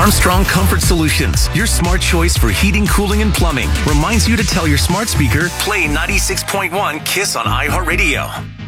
Armstrong Comfort Solutions, your smart choice for heating, cooling, and plumbing, reminds you to tell your smart speaker, play 96.1 KISS on iHeartRadio.